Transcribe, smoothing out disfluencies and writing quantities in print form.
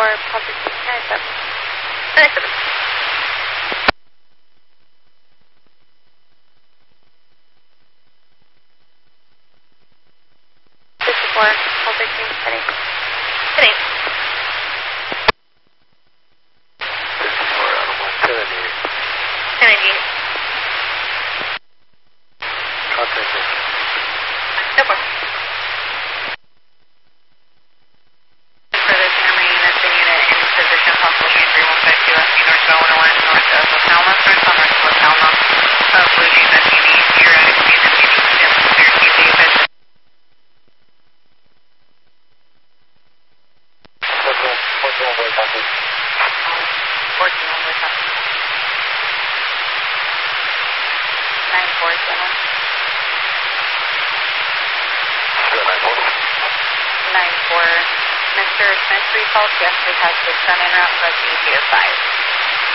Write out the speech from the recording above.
Paul 16, can I accept? I accept it. Paul 16, heading. Heading. 54 out of 178. 1098. Contact me. No problem. Further Camry units in unit in position, possible train 3152 SC northbound 101 north of Los Alamos, northbound north of Los Alamos. Blue Jeans SUV, erratic speed and medium distance, clear QZ, attention. 14 very copy. 14 one way copy. 947. 94. Mr. Smith recalled yesterday has his son en route for the EPO 5.